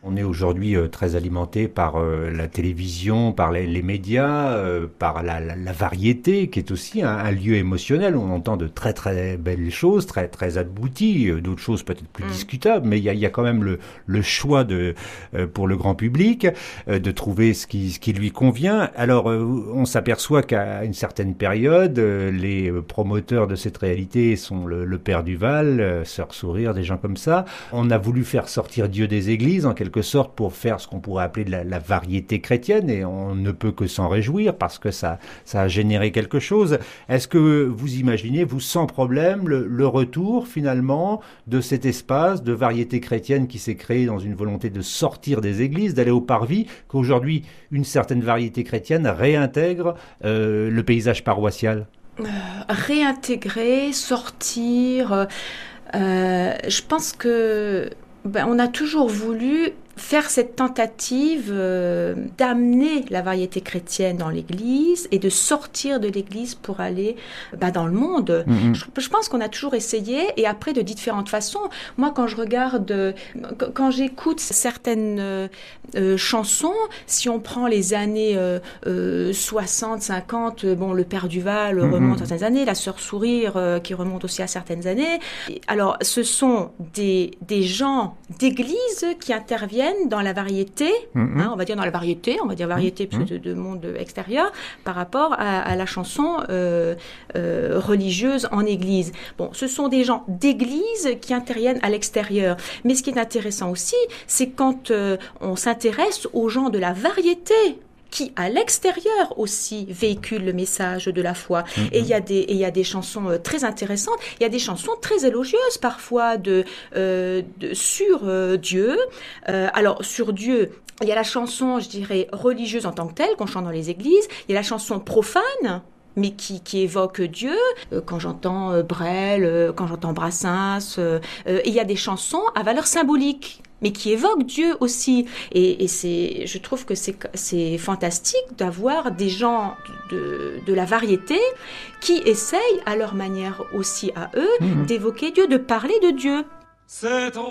On est aujourd'hui très alimenté par la télévision, par les médias, par la variété, qui est aussi un lieu émotionnel. On entend de très très belles choses, très très abouties, d'autres choses peut-être plus discutables, mais il y a quand même le choix pour le grand public de trouver ce qui lui convient. Alors, on s'aperçoit qu'à une certaine période, les promoteurs de cette réalité sont le Père Duval, Sœur Sourire, des gens comme ça. On a voulu faire sortir Dieu des églises, en quelque sorte, pour faire ce qu'on pourrait appeler de la variété chrétienne, et on ne peut que s'en réjouir parce que ça a généré quelque chose. Est-ce que vous imaginez, vous, sans problème, le retour, finalement, de cet espace de variété chrétienne qui s'est créé dans une volonté de sortir des églises, d'aller au parvis, qu'aujourd'hui, une certaine variété chrétienne réintègre le paysage paroissial? Réintégrer, sortir, je pense que on a toujours voulu faire cette tentative d'amener la variété chrétienne dans l'Église et de sortir de l'Église pour aller dans le monde. Je pense qu'on a toujours essayé, et après de différentes façons. Moi, quand je regarde, quand j'écoute certaines chansons, si on prend les années 60, 50, le Père Duval remonte à certaines années, la Sœur Sourire qui remonte aussi à certaines années. Alors, ce sont des gens d'église qui interviennent dans la variété, on va dire variété parce que de monde extérieur, par rapport à la chanson religieuse en église. Bon, ce sont des gens d'église qui interviennent à l'extérieur. Mais ce qui est intéressant aussi, c'est quand on s'intéresse aux gens de la variété, qui, à l'extérieur aussi, véhicule le message de la foi. Et il y a des chansons très intéressantes. Il y a des chansons très élogieuses, parfois, sur Dieu. Alors, sur Dieu, il y a la chanson, je dirais, religieuse en tant que telle, qu'on chante dans les églises. Il y a la chanson profane, mais qui évoque Dieu. Quand j'entends Brel, quand j'entends Brassens, et il y a des chansons à valeur symbolique, mais qui évoquent Dieu aussi. Et je trouve que c'est fantastique d'avoir des gens de la variété qui essayent, à leur manière aussi à eux, d'évoquer Dieu, de parler de Dieu.